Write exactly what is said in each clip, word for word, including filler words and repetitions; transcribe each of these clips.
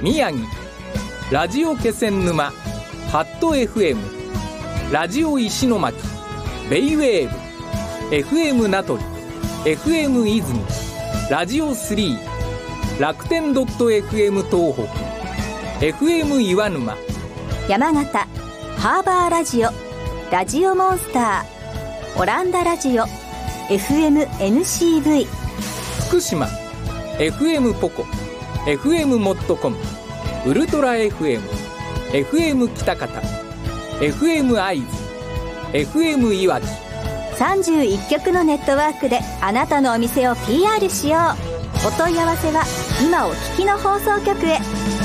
宮城、ラジオ気仙沼ハット エフエム、 ラジオ石巻ベイウェーブ、 エフエム 名取、 エフエム 出雲、ラジオスリー、楽天 .fm 東北、 エフエム 岩沼、 山形ハーバーラジオ、ラジオモンスター、オランダラジオ エフエムエヌシーブイ、 福島 エフエム ポコ、 エフエム モッドコム、ウルトラ エフエム、 エフエム 北方、 エフエム 会津、 エフエム いわき、 さんじゅういっきょくのネットワークであなたのお店を ピーアール しよう。お問い合わせは今お聞きの放送局へ。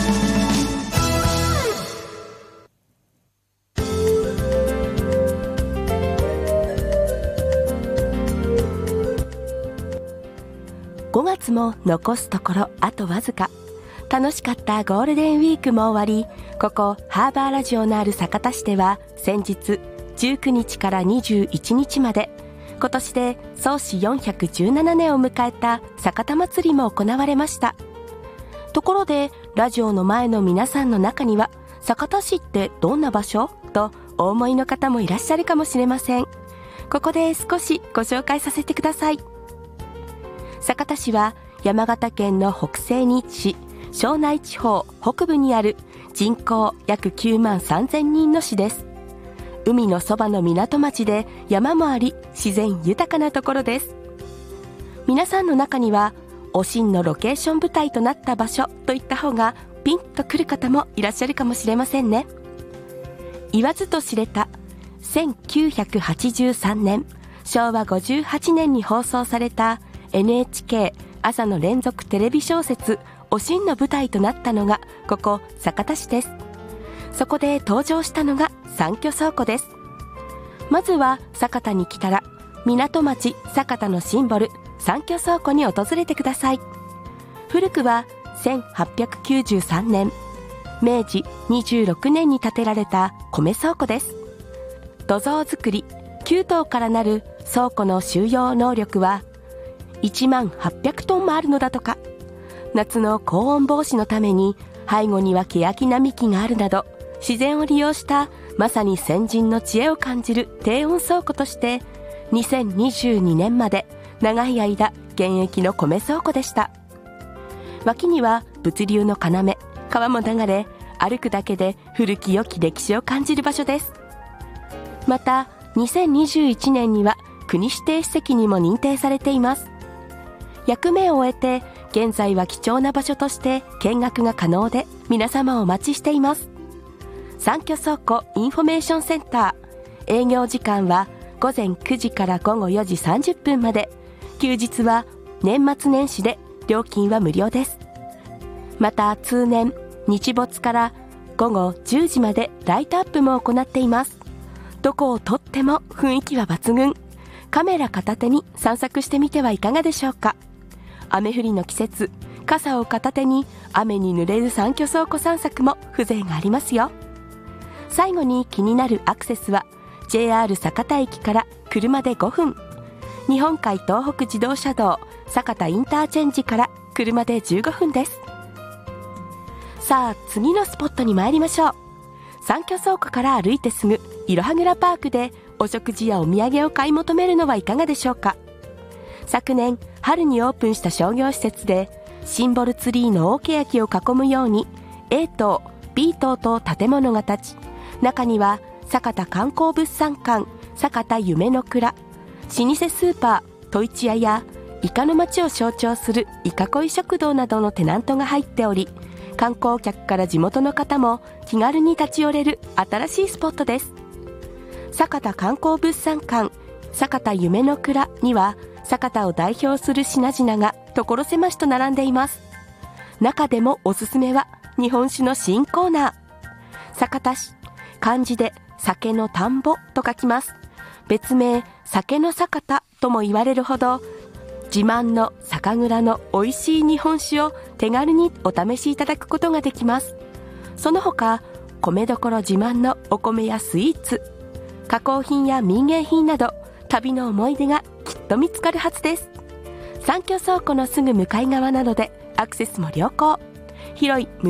ごがつも残すところあとわずか。楽しかったゴールデンウィークも終わり、ここハーバーラジオのある酒田市では先日じゅうくにちからにじゅういちにちまで、今年で創始よんひゃくじゅうななねんを迎えた酒田祭りも行われました。ところでラジオの前の皆さんの中には、酒田市ってどんな場所とお思いの方もいらっしゃるかもしれません。ここで少しご紹介させてください。酒田市は山形県の北西に位置し、庄内地方北部にある人口約きゅうまんさんぜんにんの市です。海のそばの港町で山もあり、自然豊かなところです。皆さんの中にはおしんのロケーション舞台となった場所といった方がピンとくる方もいらっしゃるかもしれませんね。言わずと知れたせんきゅうひゃくはちじゅうさんねんしょうわごじゅうはちねんに放送された エヌエイチケー 朝の連続テレビ小説おしんの舞台となったのがここ酒田市です。そこで登場したのが三居倉庫です。まずは酒田に来たら港町酒田のシンボル三居倉庫に訪れてください。古くはせんはっぴゃくきゅうじゅうさんねんめいじにじゅうろくねんに建てられた米倉庫です。土蔵造りきゅうとうからなる倉庫の収容能力はいちまんはっぴゃくトンもあるのだとか。夏の高温防止のために背後には欅並木があるなど、自然を利用したまさに先人の知恵を感じる低温倉庫としてにせんにじゅうにねんまで長い間現役の米倉庫でした。脇には物流の要、川も流れ、歩くだけで古き良き歴史を感じる場所です。またにせんにじゅういちねんには国指定史跡にも認定されています。役目を終えて現在は貴重な場所として見学が可能で、皆様をお待ちしています。三居倉庫インフォメーションセンター、営業時間はごぜんくじからごごよじさんじゅっぷんまで、休日は年末年始で料金は無料です。また通年日没からごごじゅうじまでライトアップも行っています。どこをとっても雰囲気は抜群。カメラ片手に散策してみてはいかがでしょうか。雨降りの季節、傘を片手に雨に濡れる三居倉庫散策も風情がありますよ。最後に気になるアクセスは ジェイアール 酒田駅から車でごふん、日本海東北自動車道酒田インターチェンジから車でじゅうごふんです。さあ次のスポットに参りましょう。三居倉庫から歩いてすぐいろはぐらパークでお食事やお土産を買い求めるのはいかがでしょうか。昨年春にオープンした商業施設でシンボルツリーの大けやきを囲むように エーとう、ビーとうと建物が建ち、中には酒田観光物産館、酒田夢の蔵、老舗スーパートイチ屋やイカの町を象徴するイカ恋食堂などのテナントが入っており、観光客から地元の方も気軽に立ち寄れる新しいスポットです。酒田観光物産館、酒田夢の蔵には酒田を代表する品々が所狭しと並んでいます。中でもおすすめは日本酒の新コーナー。酒田市、漢字で酒の田んぼと書きます。別名酒の酒田とも言われるほど、自慢の酒蔵の美味しい日本酒を手軽にお試しいただくことができます。その他米どころ自慢のお米やスイーツ、加工品や民芸品など旅の思い出がきっと見つかるはずです。三居倉庫のすぐ向かい側なのでアクセスも良好。広い